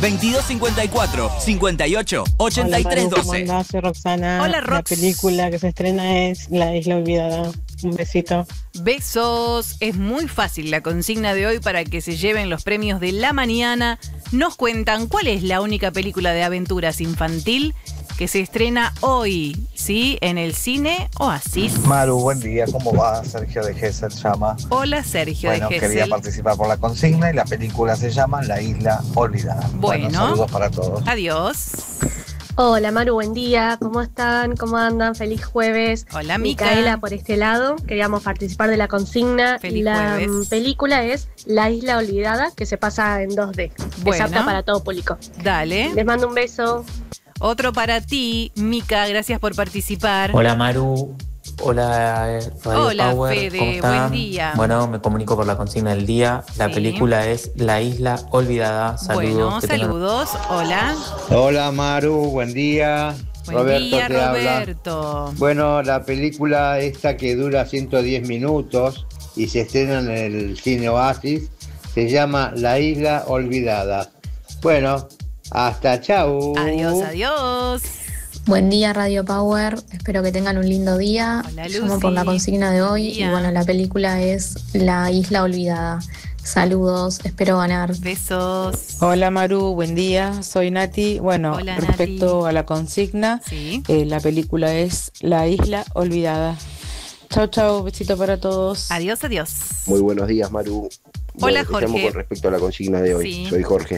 2254 58 83 Hola, Maru, 12. ¿cómo andás? Soy Roxana. Hola, La Rox. película que se estrena es La Isla Olvidada. Un besito. Besos. Es muy fácil la consigna de hoy para que se lleven los premios de la mañana. Nos cuentan cuál es la única película de aventuras infantil que se estrena hoy, ¿sí? En el cine Oasis. Maru, buen día, ¿cómo va? Sergio de Gesell llama. Hola, Sergio Bueno, de quería Gesell. participar por la consigna y la película se llama La Isla Olvidada. Bueno. Saludos para todos. Adiós. Hola Maru, buen día, ¿cómo están? ¿Cómo andan? Feliz jueves. Hola, Mica. Micaela por este lado, queríamos participar de la consigna. Feliz la jueves. película es La Isla Olvidada, que se pasa en 2D. Bueno. Es apta para todo público. Dale. Les mando un beso. Otro para ti, Mica, gracias por participar. Hola Maru, hola Radio Hola, Power, Fede, ¿cómo están? buen día. Bueno, me comunico por la consigna del día. La Sí. película es La Isla Olvidada. Saludos. Bueno, que tengan- saludos. Hola. Hola Maru, buen día. Buen Roberto día, te habla. Roberto. Bueno, la película esta que dura 110 minutos y se estrena en el cine Oasis se llama La Isla Olvidada. Bueno, hasta chau. Adiós, adiós. Buen día Radio Power, espero que tengan un lindo día. Hola, Llamo Lucy. por la consigna de hoy Buen día. y bueno, la película es La Isla Olvidada. Saludos, espero ganar. Besos. Hola Maru, buen día. Soy Nati. Bueno, Hola, respecto Nati. a la consigna, Sí. la película es La Isla Olvidada. Chau, chau. Besito para todos. Adiós, adiós. Muy buenos días, Maru. Hola, Bueno, te llamo Jorge. con respecto a la consigna de hoy. Sí. Soy Jorge.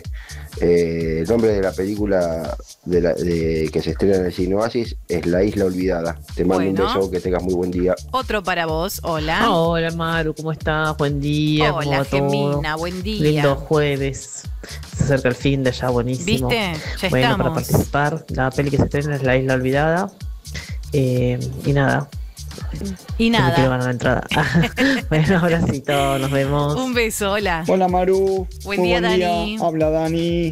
El nombre de la película que se estrena en el cine Oasis es La Isla Olvidada. Te mando Bueno. un beso, que tengas muy buen día. Otro para vos. Hola. Hola Maru, ¿cómo estás? Buen día. ¿cómo Hola, va todo? Gemina. Buen día. Lindo jueves. Se acerca el fin de ya, buenísimo. ¿Viste? Ya Bueno, estamos. para participar, la peli que se estrena es La Isla Olvidada. Y nada. Y Me quiero nada. ganar la entrada. Bueno, abracito, nos vemos. Un beso, hola. Hola Maru. Buen Muy día, Dani. Habla Dani.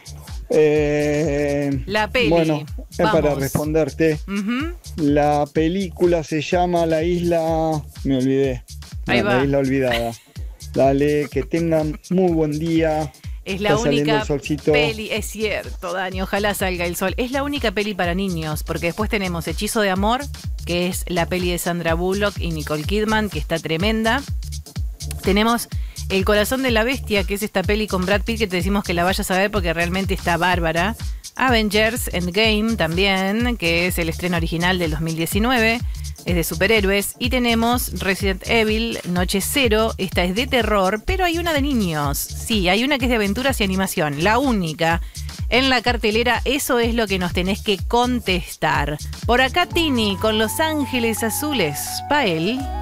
La peli. Bueno, para Vamos. responderte, Ujú. la película se llama La Isla. Me olvidé. Ahí va. La Isla Olvidada. Dale, que tengan muy buen día. Es la Está saliendo única el solcito. peli, es cierto, Dani, ojalá salga el sol. Es la única peli para niños, porque después tenemos Hechizo de Amor, que es la peli de Sandra Bullock y Nicole Kidman, que está tremenda. Tenemos El Corazón de la Bestia, que es esta peli con Brad Pitt, que te decimos que la vayas a ver porque realmente está bárbara. Avengers Endgame también, que es el estreno original del 2019. Es de superhéroes. Y tenemos Resident Evil Noche Cero. Esta es de terror, pero hay una de niños. Sí, hay una que es de aventuras y animación. La única en la cartelera. Eso es lo que nos tenés que contestar. Por acá Tini con Los Ángeles Azules. Pa' él.